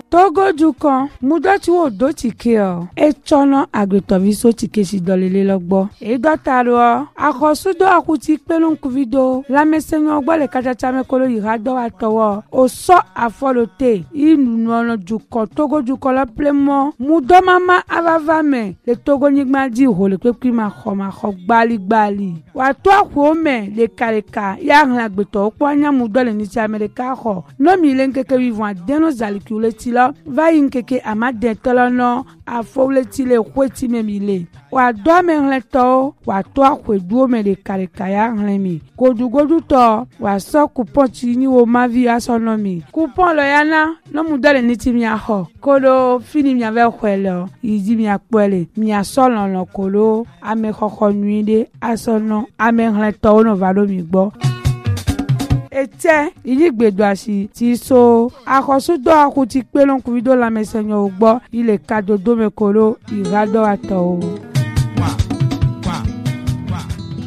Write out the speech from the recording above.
Togo dukan mudoti wo do tike o e chono agretoviso tike si dolele logbo e dotaro akosudo akuti pelon kuvido la mesenyo gbo le kachacha me kolo irado atowo o so afolote inu no dukan Togo dukan lo plemo mudo mama avava me le Togo nigma di ho le pepi ma kho gbali wa to akwo me le kaleka ya ran agbeto opo anya mudo le ni ti America ho no mi le nkeke vivant deno zalikule ti va yinkeke amade tolono afowle ti le kweti memile wa do me hleto wa to akweduo me le kalekaya hlemi godugodu to wa so coupon ti ni wo mavi asonomi coupon lo yana no mudole ni ti mi aho kolo fini mi ave kwelo idi mi apole mi asolon lo kolo ame kokko nuide asono ame hleto no valo mi gbo ete iligbedo asi ti so akosudo akuti pelon kuvido la mesenyo ugbo ile kadodo mekolo irado ato.